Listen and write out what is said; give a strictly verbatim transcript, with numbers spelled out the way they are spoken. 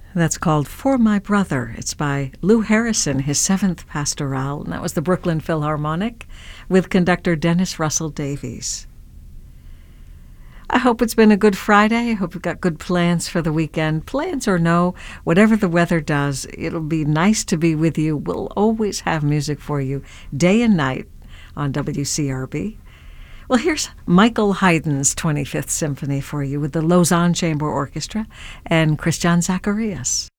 That's called For My Brother. It's by Lou Harrison, his seventh Pastoral, and that was the Brooklyn Philharmonic with conductor Dennis Russell Davies. I hope it's been a good Friday. I hope you've got good plans for the weekend. Plans or no, whatever the weather does, it'll be nice to be with you. We'll always have music for you day and night on W C R B. Well, here's Michael Haydn's twenty-fifth Symphony for you with the Lausanne Chamber Orchestra and Christian Zacharias.